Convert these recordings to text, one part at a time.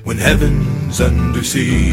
when heaven's under siege.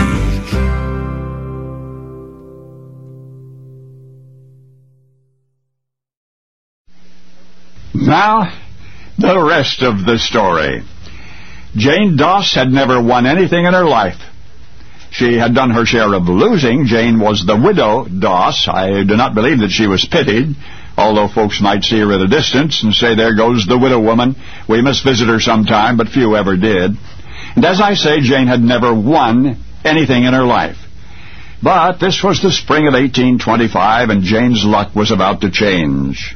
Now, the rest of the story. Jane Doss had never won anything in her life. She had done her share of losing. Jane was the widow Doss. I do not believe that she was pitied, although folks might see her at a distance and say, there goes the widow woman. We must visit her sometime, but few ever did. And as I say, Jane had never won anything in her life. But this was the spring of 1825, and Jane's luck was about to change.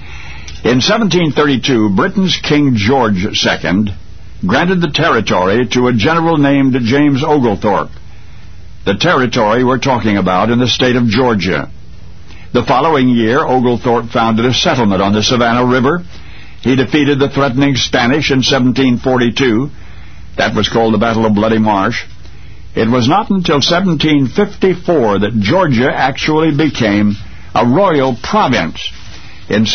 In 1732, Britain's King George II granted the territory to a general named James Oglethorpe. The territory we're talking about in the state of Georgia. The following year, Oglethorpe founded a settlement on the Savannah River. He defeated the threatening Spanish in 1742. That was called the Battle of Bloody Marsh. It was not until 1754 that Georgia actually became a royal province. In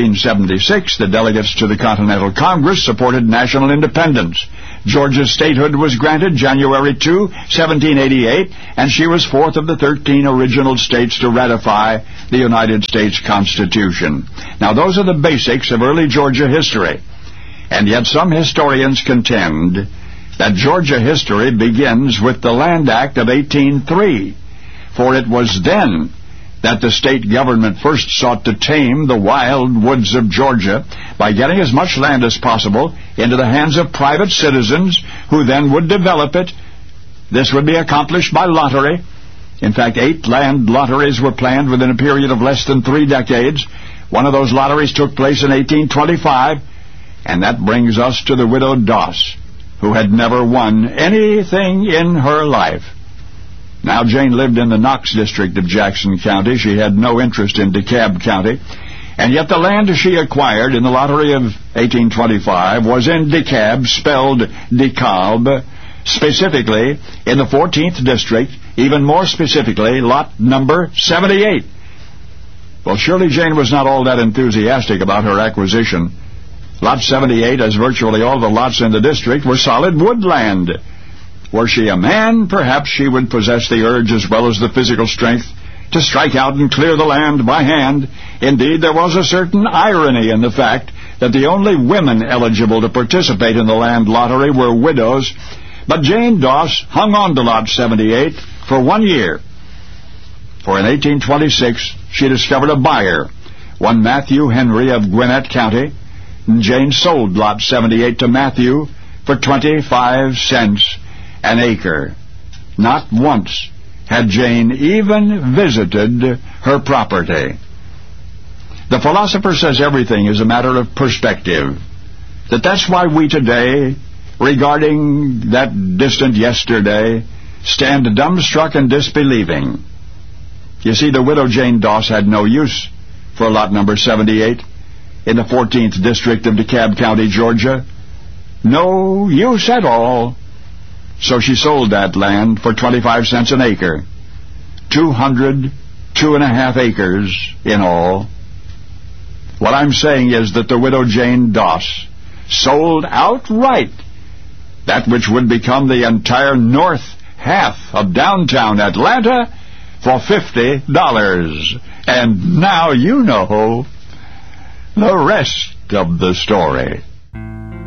1776, the delegates to the Continental Congress supported national independence. Georgia's statehood was granted January 2, 1788, and she was fourth of the 13 original states to ratify the United States Constitution. Now, those are the basics of early Georgia history. And yet some historians contend that Georgia history begins with the Land Act of 1803, for it was then that the state government first sought to tame the wild woods of Georgia by getting as much land as possible into the hands of private citizens who then would develop it. This would be accomplished by lottery. In fact, 8 land lotteries were planned within a period of less than 3 decades. One of those lotteries took place in 1825, and that brings us to the widow Doss, who had never won anything in her life. Now, Jane lived in the Knox district of Jackson County. She had no interest in DeKalb County. And yet the land she acquired in the lottery of 1825 was in DeKalb, spelled DeKalb, specifically in the 14th district, even more specifically, lot number 78. Well, surely Jane was not all that enthusiastic about her acquisition. Lot 78, as virtually all the lots in the district, were solid woodland. Were she a man, perhaps she would possess the urge as well as the physical strength to strike out and clear the land by hand. Indeed, there was a certain irony in the fact that the only women eligible to participate in the land lottery were widows. But Jane Doss hung on to Lot 78 for 1 year. For in 1826, she discovered a buyer, one Matthew Henry of Gwinnett County, and Jane sold Lot 78 to Matthew for 25 cents an acre. Not once had Jane even visited her property. The philosopher says everything is a matter of perspective. That's why we today, regarding that distant yesterday, stand dumbstruck and disbelieving. You see, the widow Jane Doss had no use for lot number 78 in the 14th district of DeKalb County, Georgia. No use at all. So she sold that land for 25 cents an acre. 2.5 acres in all. What I'm saying is that the widow Jane Doss sold outright that which would become the entire north half of downtown Atlanta for $50. And now you know the rest of the story.